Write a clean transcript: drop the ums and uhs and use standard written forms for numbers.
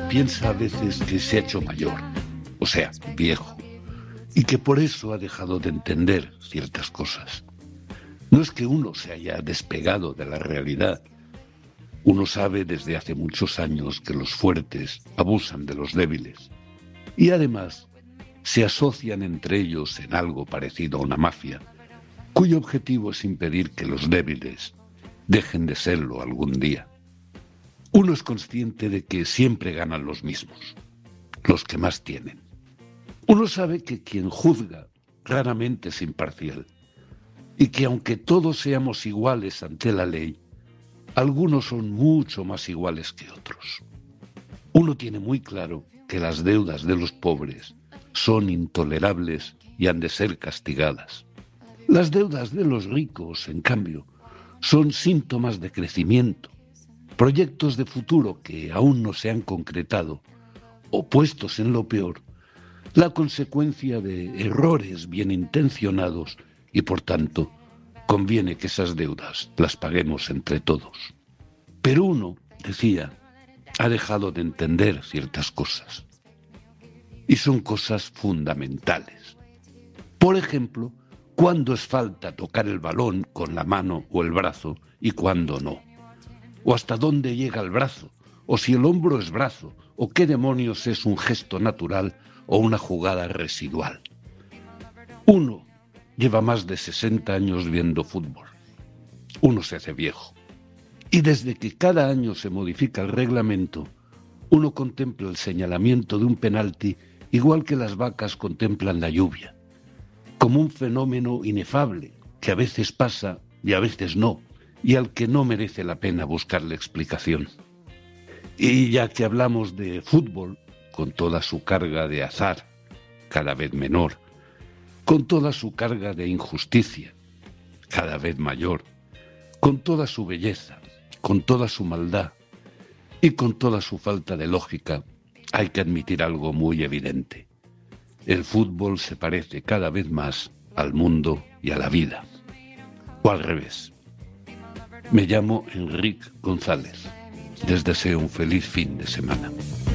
piensa a veces que se ha hecho mayor, o sea, viejo, y que por eso ha dejado de entender ciertas cosas. No es que uno se haya despegado de la realidad. Uno sabe desde hace muchos años que los fuertes abusan de los débiles y además se asocian entre ellos en algo parecido a una mafia, cuyo objetivo es impedir que los débiles dejen de serlo algún día. Uno es consciente de que siempre ganan los mismos, los que más tienen. Uno sabe que quien juzga raramente es imparcial y que aunque todos seamos iguales ante la ley, algunos son mucho más iguales que otros. Uno tiene muy claro que las deudas de los pobres son intolerables y han de ser castigadas. Las deudas de los ricos, en cambio, son síntomas de crecimiento, proyectos de futuro que aún no se han concretado, o puestos en lo peor, la consecuencia de errores bien intencionados y, por tanto, conviene que esas deudas las paguemos entre todos. Pero uno, decía, ha dejado de entender ciertas cosas. Y son cosas fundamentales. Por ejemplo, cuándo es falta tocar el balón con la mano o el brazo y cuándo no. O hasta dónde llega el brazo, o si el hombro es brazo, o qué demonios es un gesto natural o una jugada residual. Uno lleva más de 60 años viendo fútbol. Uno se hace viejo. Y desde que cada año se modifica el reglamento, uno contempla el señalamiento de un penalti igual que las vacas contemplan la lluvia, como un fenómeno inefable que a veces pasa y a veces no, y al que no merece la pena buscarle explicación. Y ya que hablamos de fútbol, con toda su carga de azar, cada vez menor, con toda su carga de injusticia, cada vez mayor, con toda su belleza, con toda su maldad y con toda su falta de lógica, hay que admitir algo muy evidente. El fútbol se parece cada vez más al mundo y a la vida. O al revés. Me llamo Enrique González. Les deseo un feliz fin de semana.